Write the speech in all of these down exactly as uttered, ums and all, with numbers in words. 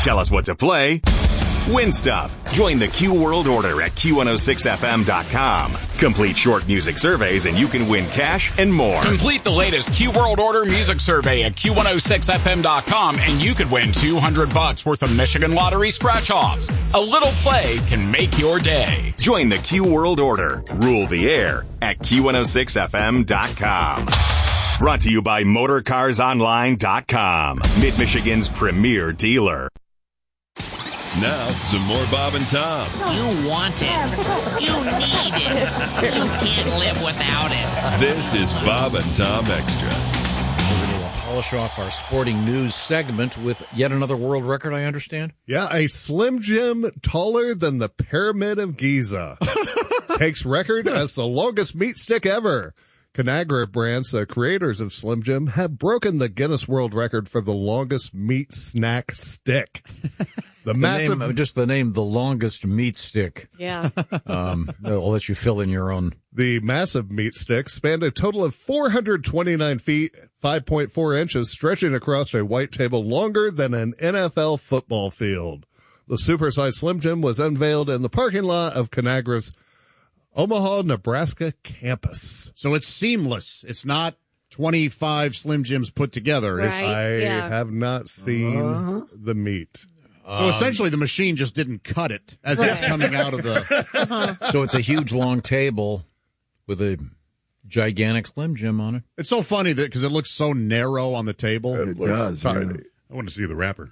Tell us what to play. Win stuff. Join the Q World Order at Q one oh six F M dot com. Complete short music surveys and you can win cash and more. Complete the latest Q World Order music survey at Q one oh six F M dot com and you could win two hundred bucks worth of Michigan Lottery scratch-offs. A little play can make your day. Join the Q World Order. Rule the air at Q one oh six F M dot com. Brought to you by Motor Cars Online dot com. Mid-Michigan's premier dealer. Now, some more Bob and Tom. You want it. You need it. You can't live without it. This is Bob and Tom Extra. We're going to polish off our sporting news segment with yet another world record, I understand. Yeah, a Slim Jim taller than the Pyramid of Giza. Takes record as the longest meat stick ever. Conagra Brands, the creators of Slim Jim, have broken the Guinness World Record for the longest meat snack stick. The, the massive, name, just the name, the longest meat stick. Yeah. Um, I'll let you fill in your own. The massive meat stick spanned a total of four hundred twenty-nine feet, five point four inches, stretching across a white table longer than an N F L football field. The supersized Slim Jim was unveiled in the parking lot of Conagra's Omaha, Nebraska campus. So it's seamless. It's not twenty-five Slim Jims put together. Right. It's, I yeah. have not seen uh-huh. the meat. So essentially the machine just didn't cut it as right. it's coming out of the... Uh-huh. So it's a huge, long table with a gigantic Slim Jim on it. It's so funny that because it looks so narrow on the table. It, it does. Tiny. I want to see the wrapper.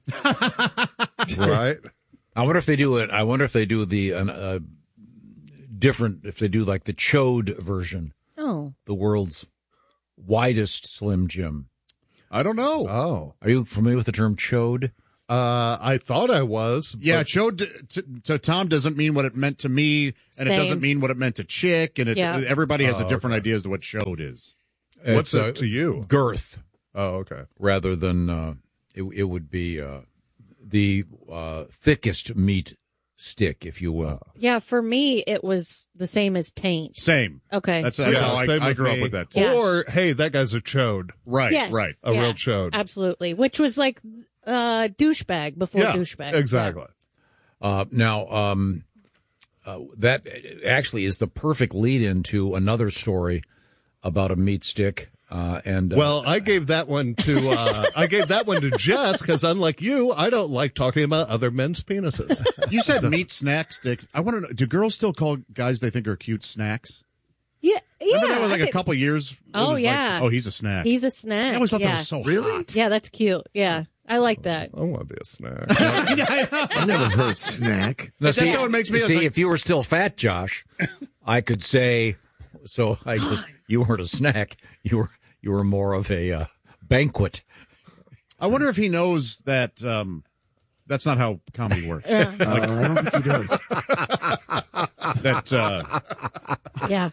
Right? I wonder if they do it. I wonder if they do the uh, different, if they do like the chode version. Oh. The world's widest Slim Jim. I don't know. Oh. Are you familiar with the term chode? Uh, I thought I was. Yeah, but... chode to, to Tom doesn't mean what it meant to me, and Same. it doesn't mean what it meant to Chick, and it, Yeah. everybody has oh, a different okay. idea as to what chode is. What's It's, it uh, to you? Girth. Oh, okay. Rather than, uh, it, it would be uh, the uh, thickest meat stick, if you will. Yeah, for me, it was the same as taint. Same. Okay. That's, that's Yeah, how same I, I with grew me. up with that, too. Yeah. Or, hey, that guy's a chode. Right, Yes. right. A Yeah, real chode. Absolutely. Which was like uh, douchebag before Yeah, douchebag. exactly. Uh, now, um, uh, that actually is the perfect lead-in to another story about a meat stick. Uh, and uh, Well, I gave that one to uh, I gave that one to Jess because, unlike you, I don't like talking about other men's penises. You said meat snack stick. I want to know, do girls still call guys they think are cute snacks? Yeah. Yeah. Remember that was like I a could- couple years? It Oh, was yeah. Like, oh, he's a snack. He's a snack. I always thought yeah. that was so hot. Yeah, that's cute. Yeah. I like that. I want to be a snack. I never heard snack. Now, That's how it makes me- See, like- if you were still fat, Josh, I could say. So I just, you weren't a snack. You were you were more of a uh, banquet. I wonder if he knows that um, that's not how comedy works. Uh, I don't think he does. That uh, Yeah.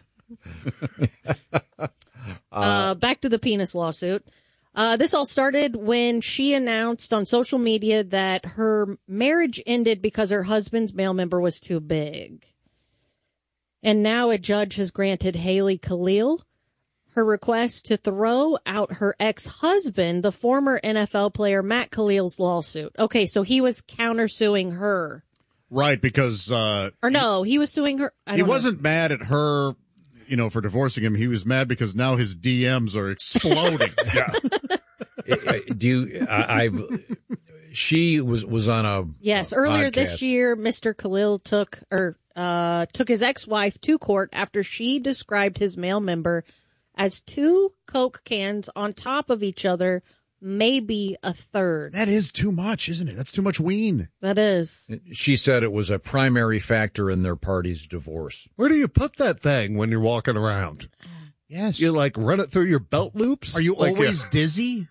uh, back to the penis lawsuit. Uh, this all started when she announced on social media that her marriage ended because her husband's male member was too big. And now a judge has granted Haley Khalil her request to throw out her ex-husband, the former N F L player Matt Khalil's lawsuit. Okay, so he was countersuing her. right, because uh, Or no, he was suing her. I he don't know. wasn't mad at her, you know, for divorcing him. He was mad because now his D Ms are exploding. yeah. Do you? I, I she was was on a Yes, a earlier podcast. this year, Mister Khalil took or uh, took his ex-wife to court after she described his male member as two Coke cans on top of each other, maybe a third. That is too much, isn't it? That's too much ween. That is. She said it was a primary factor in their party's divorce. Where do you put that thing when you're walking around? Yes. You like run it through your belt loops? Are you Like, always yeah. dizzy?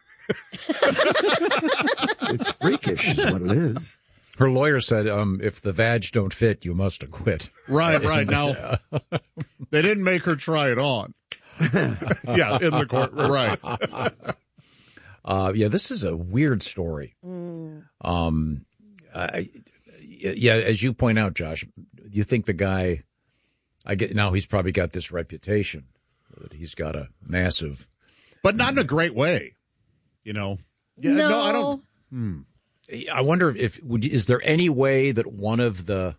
It's freakish is what it is. Her lawyer said, um, if the vag don't fit, you must acquit. Right, right. Now, they didn't make her try it on. Yeah, in the courtroom. Right. Uh, yeah, this is a weird story. Mm. Um, I, yeah, as you point out, Josh, you think the guy, I get now he's probably got this reputation that he's got a massive, But not in a great way, you know? Yeah, no. I don't. Hmm. I wonder if would is there any way that one of the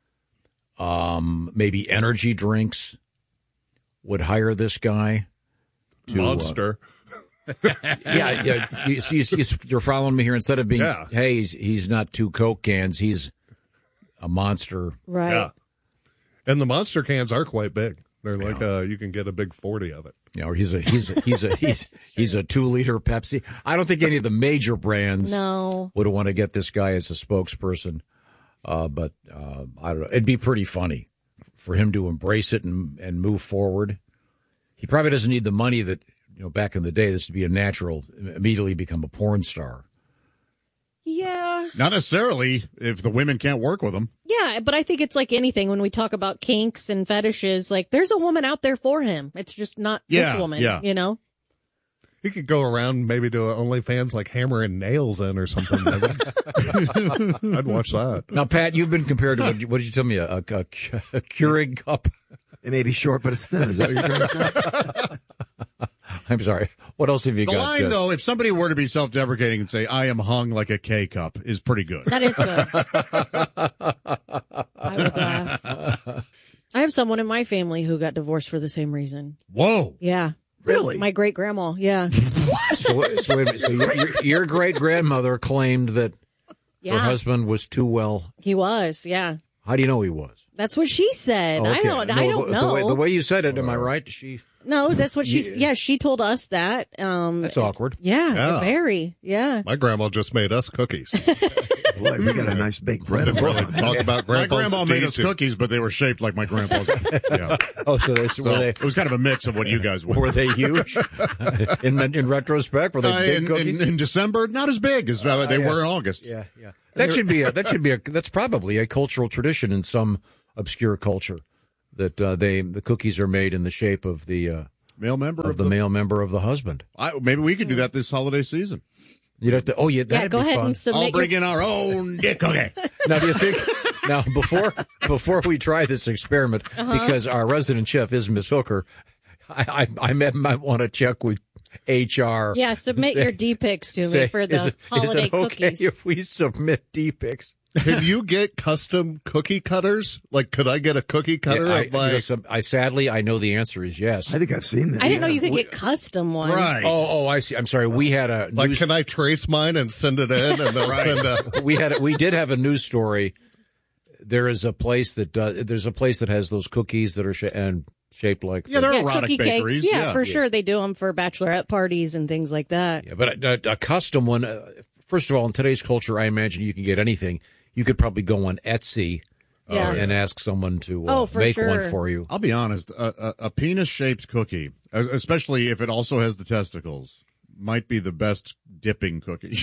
um, maybe energy drinks would hire this guy? To, Monster. Uh, yeah, yeah. You, you, you, you're following me here. Instead of being, Yeah. hey, he's, he's not two Coke cans, he's a monster. Right. Yeah. And the Monster cans are quite big. They're like uh, you can get a big forty of it. You know, or he's a he's a, he's a he's he's a two liter Pepsi. I don't think any of the major brands No. would want to get this guy as a spokesperson. Uh, but uh, I don't know. It'd be pretty funny for him to embrace it and and move forward. He probably doesn't need the money that you know back in the day. This would be a natural immediately become a porn star. Yeah. Not necessarily if the women can't work with him. Yeah, but I think it's like anything when we talk about kinks and fetishes. Like, there's a woman out there for him. It's just not Yeah, this woman, yeah. you know? He could go around maybe do a OnlyFans like hammering nails in or something. Like that. I'd watch that. Now, Pat, you've been compared to what, did you- what did you tell me? A, a, a, a Keurig cup. It may be short, but it's thin. Is that what you're trying to say? I'm sorry. What else have you The got? line, Jeff? though, if somebody were to be self-deprecating and say, I am hung like a K-cup, is pretty good. That is good. I would laugh. I have someone in my family who got divorced for the same reason. Whoa. Yeah. Really? My great grandma. Yeah. So, so, wait a minute. So your, your, your great grandmother claimed that her Yeah. husband was too well. He was. Yeah. How do you know he was? That's what she said. Oh, I okay. don't. No, I don't the, know. The way, the way you said it, am I right? She. No, that's what she. You- Yeah, she told us that. Um, That's awkward. Yeah, Yeah. very. Yeah. My grandma just made us cookies. Boy, we got a nice baked bread. of Really talk about My grandpa's grandma made us deeds. cookies, but they were shaped like my grandpa's. Yeah. Oh, so, they, So were they it was kind of a mix of what you guys were. were they huge? in in retrospect, were they Uh, big in, cookies? in, in December, not as big as uh, they yeah. were in August. yeah, yeah. That should be a, that should be a that's probably a cultural tradition in some obscure culture that uh, they the cookies are made in the shape of the uh, Male member of of the, the, male member of the husband. I, maybe we could do that this holiday season. You'd have to. Oh, yeah, Yeah. that'd Go be ahead fun. and submit. I'll bring your, in our own dick cookie. Now, do you think? Now, before before we try this experiment, Uh-huh. because our resident chef is Miss Hooker, I I, I might, might want to check with H R. Yeah, submit Say- your D pics to me say, for the is it, holiday is it okay cookies. if we submit D pics? Can you get custom cookie cutters? Like, could I get a cookie cutter I, of my? you know, some- I sadly I know the answer is yes. I think I've seen that. I didn't know yeah. you could get custom ones. Right. Oh, oh, I see. I'm sorry. We had a Like, news, can I trace mine and send it in, and they'll send a? we had a, we did have a news story. There is a place that does. There's a place that has those cookies that are sh- and shaped like. Yeah, they're Yeah, erotic cookie bakeries. cakes. Yeah, yeah. for sure. They do them for bachelorette parties and things like that. Yeah, but a, a, a custom one. Uh, first of all, in today's culture, I imagine you can get anything. You could probably go on Etsy uh, Yeah. and ask someone to uh, Oh, for make sure. one for you. I'll be honest, a, a, a penis-shaped cookie, uh, especially if it also has the testicles, might be the best dipping cookie.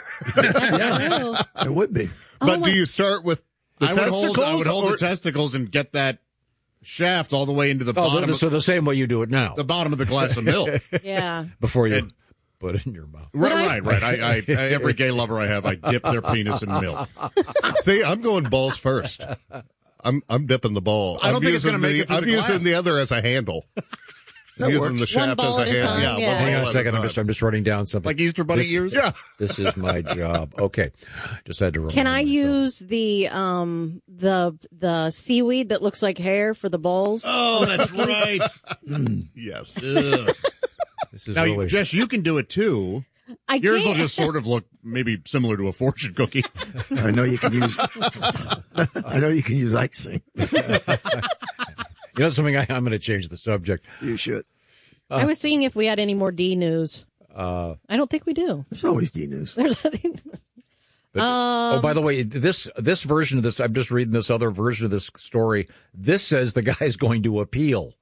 Oh. It would be. But my- do you start with the I would testicles? hold, I would hold or- the testicles and get that shaft all the way into the Oh, bottom, the, so of, the same way you do it now, the bottom of the glass of milk. Yeah. before you And- put it in your mouth. Right, right, right. I, I, every gay lover I have, I dip their penis in milk. See, I'm going balls first. I'm I'm dipping the ball. I don't I'm think it's using gonna make the- it through I'm the using glass. the other as a handle. I'm using the shaft ball as a at a handle. time, Yeah, yeah. one Hang ball on a at second. I'm time. just I'm just writing down something. Like Easter Bunny This- ears? Yeah. This is my job. Okay, just had to. Remind Can I myself. use the um the the seaweed that looks like hair for the balls? Oh, that's right. Yes. Ugh. This is Now, really. Jess, you can do it too. I Yours will can't. just sort of look maybe similar to a fortune cookie. I know you can use. I know you can use icing. You know something? I, I'm going to change the subject. You should. I was seeing if we had any more D news. Uh, I don't think we do. There's always D news. There's nothing. But, oh, by the way, this this version of this, I'm just reading this other version of this story. This says the guy's going to appeal.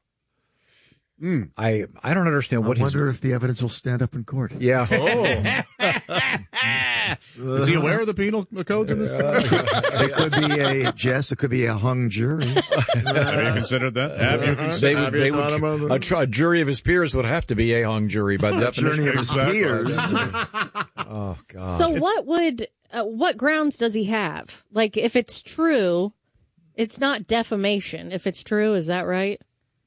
Mm. I I don't understand I what he's. wonder if the evidence will stand up in court. Yeah. Is he aware of the penal codes in this? It could be a Jess. It could be a hung jury. Have you considered that? Have you They considered would, they thought about would, it? a, tr- a jury of his peers would have to be a hung jury by definition. Journey of his Exactly. peers. Oh God! So what would uh, what grounds does he have? Like if it's true, it's not defamation. If it's true, is that right?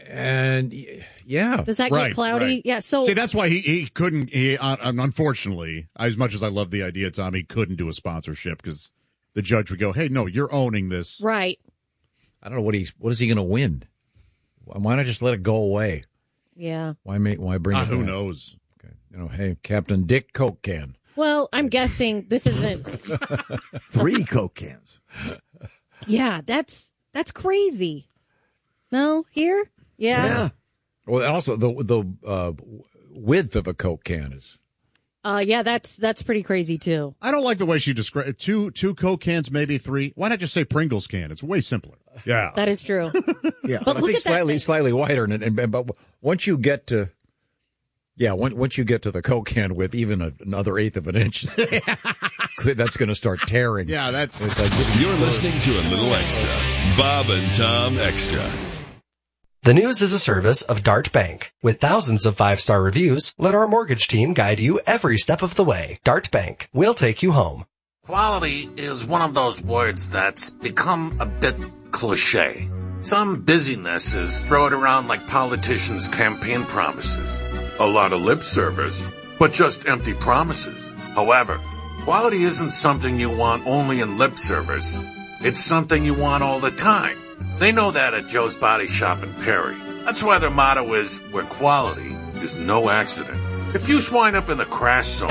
And yeah, Does that Right, get cloudy? right. Yeah. So See, that's why he, he couldn't, he, uh, unfortunately, as much as I love the idea, Tom, he couldn't do a sponsorship because the judge would go, hey, no, you're owning this. right. I don't know what he's. What is he going to win? Why not just let it go away? Yeah. Why make? Why bring Uh, it? who back? knows? Okay. You know, hey, Captain Dick Coke can. Well, I'm guessing this isn't. Three Coke cans. Yeah, that's that's crazy. No, here? Yeah. Yeah. Well, and also the the uh, width of a Coke can is. Uh, yeah, that's that's pretty crazy too. I don't like the way she described two two Coke cans, maybe three. Why not just say Pringles can? It's way simpler. Yeah. That is true. Yeah. But I look think at slightly that. slightly wider, and, and, and but once you get to, yeah, once once you get to the Coke can with even a, another eighth of an inch, that's going to start tearing. Yeah, that's. It's like- You're listening to a little extra. Bob and Tom Extra. The News is a service of Dart Bank. With thousands of five-star reviews, let our mortgage team guide you every step of the way. Dart Bank. We'll take you home. Quality is one of those words that's become a bit cliche. Some busynesses throw it around like politicians' campaign promises. A lot of lip service, but just empty promises. However, quality isn't something you want only in lip service. It's something you want all the time. They know that at Joe's Body Shop in Perry. That's why their motto is, where quality is no accident. If you wind up in the crash zone,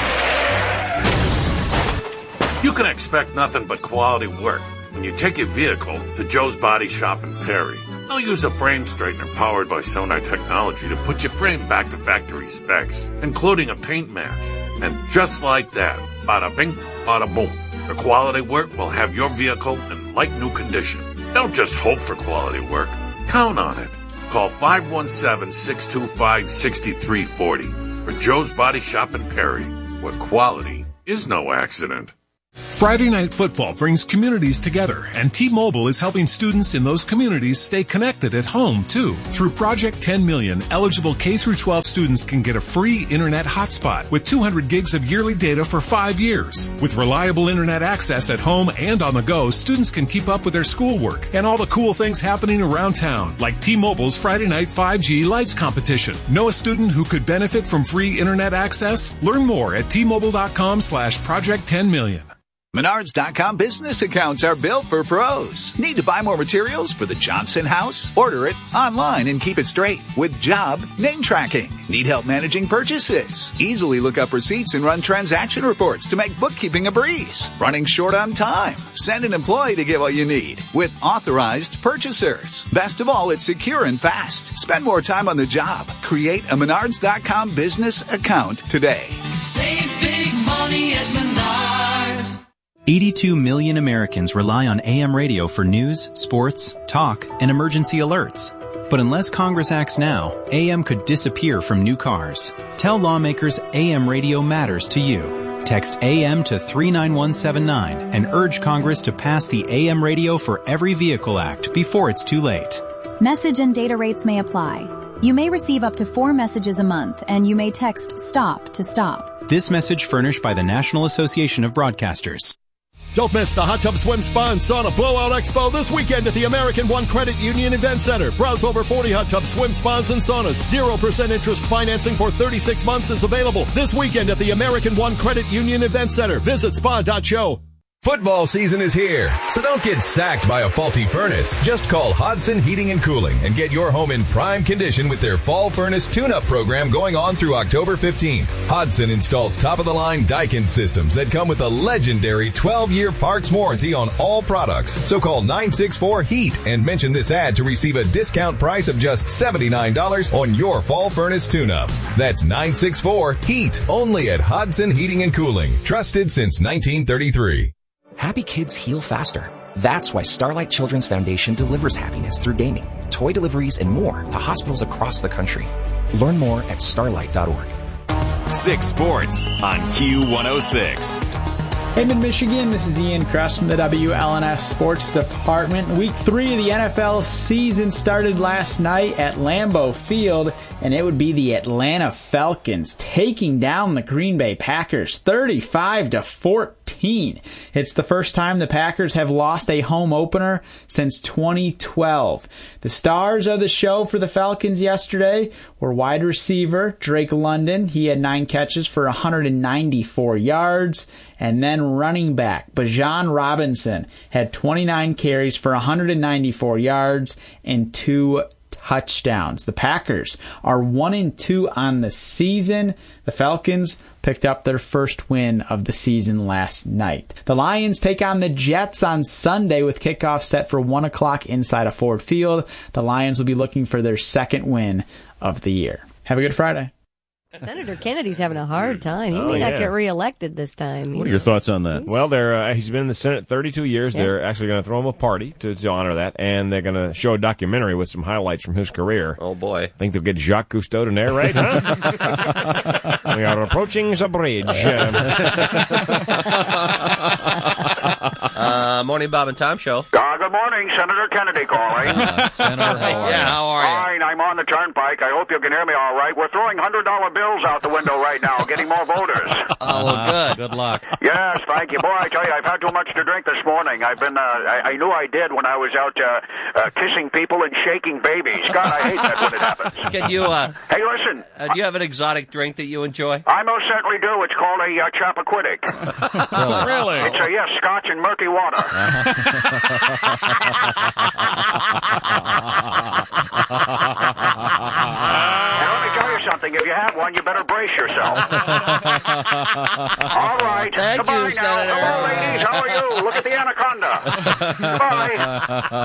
you can expect nothing but quality work when you take your vehicle to Joe's Body Shop in Perry. They'll use a frame straightener powered by Sonar technology to put your frame back to factory specs, including a paint match. And just like that, bada bing, bada boom, the quality work will have your vehicle in like new condition. Don't just hope for quality work. Count on it. Call five one seven, six two five, six three four zero for Joe's Body Shop in Perry, where quality is no accident. Friday Night Football brings communities together, and T-Mobile is helping students in those communities stay connected at home, too. Through Project ten million, eligible K through twelve students can get a free internet hotspot with two hundred gigs of yearly data for five years. With reliable internet access at home and on the go, students can keep up with their schoolwork and all the cool things happening around town, like T-Mobile's Friday Night five G Lights competition. Know a student who could benefit from free internet access? Learn more at T-Mobile.com slash Project 10 million. Menards dot com business accounts are built for pros. Need to buy more materials for the Johnson house? Order it online and keep it straight with job name tracking. Need help managing purchases? Easily look up receipts and run transaction reports to make bookkeeping a breeze. Running short on time? Send an employee to get what you need with authorized purchasers. Best of all, it's secure and fast. Spend more time on the job. Create a Menards dot com business account today. Save big money at Menards. eighty-two million Americans rely on A M radio for news, sports, talk, and emergency alerts. But unless Congress acts now, A M could disappear from new cars. Tell lawmakers A M radio matters to you. Text A M to three nine one seven nine and urge Congress to pass the A M Radio for Every Vehicle Act before it's too late. Message and data rates may apply. You may receive up to four messages a month, and you may text STOP to stop. This message furnished by the National Association of Broadcasters. Don't miss the Hot Tub Swim Spa and Sauna Blowout Expo this weekend at the American One Credit Union Event Center. Browse over forty hot tub swim spas and saunas. zero percent interest financing for thirty-six months is available this weekend at the American One Credit Union Event Center. Visit spa dot show. Football season is here, so don't get sacked by a faulty furnace. Just call Hodson Heating and Cooling and get your home in prime condition with their fall furnace tune-up program going on through October fifteenth. Hodson installs top-of-the-line Daikin systems that come with a legendary twelve-year parts warranty on all products. So call nine six four HEAT and mention this ad to receive a discount price of just seventy-nine dollars on your fall furnace tune-up. That's nine six four HEAT, only at Hodson Heating and Cooling. Trusted since nineteen thirty-three. Happy kids heal faster. That's why Starlight Children's Foundation delivers happiness through gaming, toy deliveries, and more to hospitals across the country. Learn more at starlight dot org. Six Sports on Q one oh six. Hey, Mid-Michigan, this is Ian Kress from the W L N S Sports Department. Week three of the N F L season started last night at Lambeau Field, and it would be the Atlanta Falcons taking down the Green Bay Packers thirty-five to fourteen. It's the first time the Packers have lost a home opener since twenty twelve. The stars of the show for the Falcons yesterday were wide receiver Drake London. He had nine catches for one hundred ninety-four yards. And then running back Bijan Robinson had twenty-nine carries for one hundred ninety-four yards and two touchdowns. The Packers are one and two on the season. The Falcons picked up their first win of the season last night. The Lions take on the Jets on Sunday with kickoff set for one o'clock inside of Ford Field. The Lions will be looking for their second win of the year. Have a good Friday. Senator Kennedy's having a hard time. He Oh, may not yeah. get reelected this time. What are your thoughts on that? He's- Well, they're uh, he's been in the Senate thirty-two years. Yeah. They're actually going to throw him a party to, to honor that, and they're going to show a documentary with some highlights from his career. Oh, boy. Think they'll get Jacques Cousteau to narrate, huh? We are approaching the bridge. Uh, morning, Bob and Tom show. Uh, good morning, Senator Kennedy calling. Uh, Senator, how are you? Yeah, how are you? Fine, I'm on the turnpike. I hope you can hear me all right. We're throwing one hundred dollar bills out the window right now, getting more voters. Oh, well, good. Good luck. Yes, thank you. Boy, I tell you, I've had too much to drink this morning. I've been, uh, I, I knew I did when I was out uh, uh, kissing people and shaking babies. God, I hate that when it happens. Can you, uh, Hey, listen. uh, do you have an exotic drink that you enjoy? I most certainly do. It's called a uh, Chappaquiddick. Really? It's a, yes, scotch and murky water. And let me tell you something. If you have one, you better brace yourself. All right. Thank Goodbye you, now. Senator. Hello, ladies. How are you? Look at the anaconda. Goodbye.